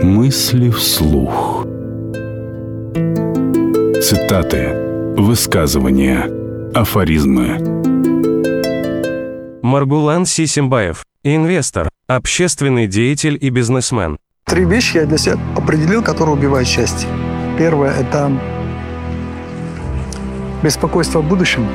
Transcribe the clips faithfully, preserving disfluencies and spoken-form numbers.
Мысли вслух. Цитаты, высказывания, афоризмы. Маргулан Сисимбаев, инвестор, общественный деятель и бизнесмен. Три вещи я для себя определил, которые убивают счастье. Первое – это беспокойство о будущем.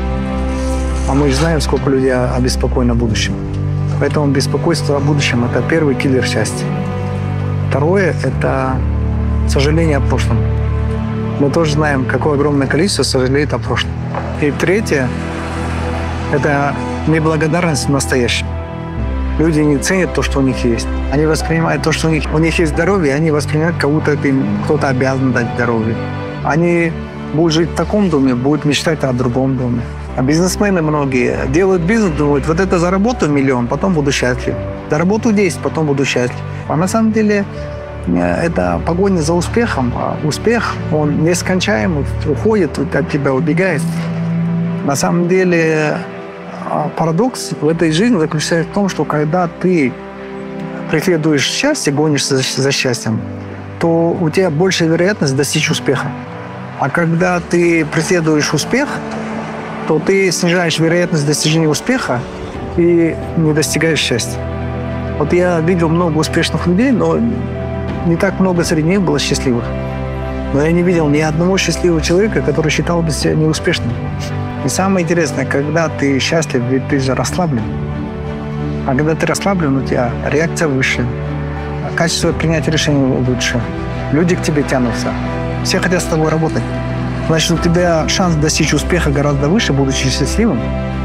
А мы же знаем, сколько людей обеспокоено будущим. Поэтому беспокойство о будущем – это первый киллер счастья. Второе – это сожаление о прошлом. Мы тоже знаем, какое огромное количество сожалеет о прошлом. И третье – это неблагодарность в настоящем. Люди не ценят то, что у них есть. Они воспринимают то, что у них, у них есть здоровье, они воспринимают, как будто им кто-то обязан дать здоровье. Они будут жить в таком доме, будут мечтать о другом доме. А бизнесмены многие делают бизнес, думают, вот это заработаю миллион, потом буду счастлив. Заработаю десять, потом буду счастлив. А на самом деле это погоня за успехом. А успех, он нескончаемый, уходит от тебя, убегает. На самом деле парадокс в этой жизни заключается в том, что когда ты преследуешь счастье, гонишься за счастьем, то у тебя большая вероятность достичь успеха. А когда ты преследуешь успех, то ты снижаешь вероятность достижения успеха и не достигаешь счастья. Вот я видел много успешных людей, но не так много среди них было счастливых. Но я не видел ни одного счастливого человека, который считал бы себя неуспешным. И самое интересное, когда ты счастлив, ведь ты же расслаблен. А когда ты расслаблен, у тебя реакция выше, качество принятия решений лучше, люди к тебе тянутся, все хотят с тобой работать. Значит, у тебя шанс достичь успеха гораздо выше, будучи счастливым.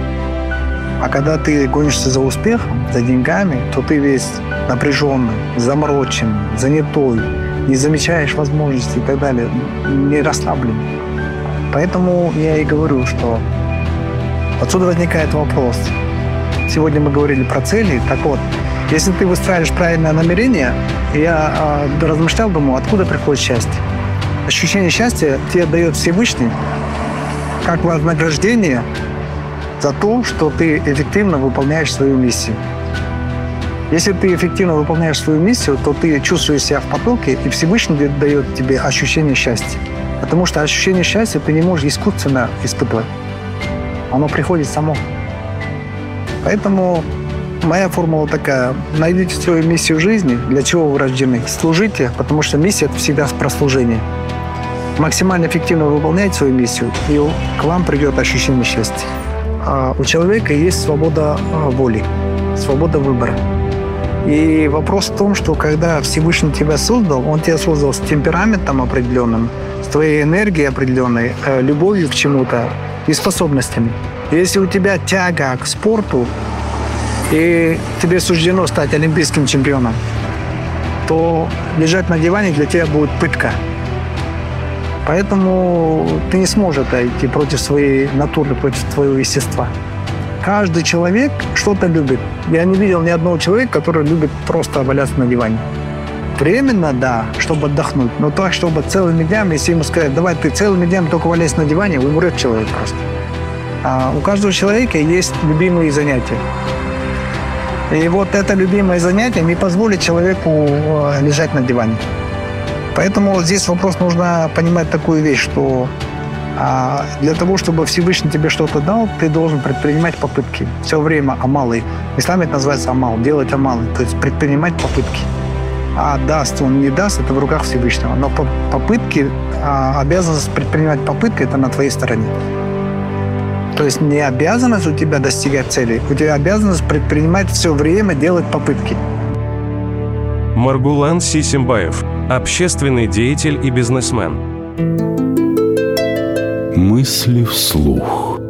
А когда ты гонишься за успехом, за деньгами, то ты весь напряженный, замороченный, занятой, не замечаешь возможностей и так далее, не расслаблен. Поэтому я и говорю, что отсюда возникает вопрос. Сегодня мы говорили про цели. Так вот, если ты выстраиваешь правильное намерение, я э, размышлял, думаю, откуда приходит счастье. Ощущение счастья тебе дает Всевышний как вознаграждение за то, что ты эффективно выполняешь свою миссию. Если ты эффективно выполняешь свою миссию, то ты чувствуешь себя в потоке, и Всевышний дает тебе ощущение счастья. Потому что ощущение счастья ты не можешь искусственно испытывать. Оно приходит само. Поэтому моя формула такая. Найдите свою миссию жизни, для чего вы рождены. Служите, потому что миссия – это всегда про служение. Максимально эффективно выполняйте свою миссию, и к вам придет ощущение счастья. А у человека есть свобода воли, свобода выбора. И вопрос в том, что когда Всевышний тебя создал, Он тебя создал с темпераментом определенным, с твоей энергией определенной, любовью к чему-то и способностями. Если у тебя тяга к спорту, и тебе суждено стать олимпийским чемпионом, то лежать на диване для тебя будет пытка. Поэтому ты не сможешь это идти против своей натуры, против твоего естества. Каждый человек что-то любит. Я не видел ни одного человека, который любит просто валяться на диване. Временно, да, чтобы отдохнуть, но так, чтобы целыми днями, если ему сказать, давай ты целыми днями только валяйся на диване, умрет человек просто. А у каждого человека есть любимые занятия. И вот это любимое занятие не позволит человеку лежать на диване. Поэтому здесь вопрос, нужно понимать такую вещь, что а, для того, чтобы Всевышний тебе что-то дал, ты должен предпринимать попытки. Все время амалы. В исламе это называется амал, делать амалы, то есть предпринимать попытки. А даст он, не даст, это в руках Всевышнего. Но попытки, а, обязанность предпринимать попытки, это на твоей стороне. То есть не обязанность у тебя достигать цели, у тебя обязанность предпринимать все время, делать попытки. Маргулан Сисимбаев, общественный деятель и бизнесмен. Мысли вслух.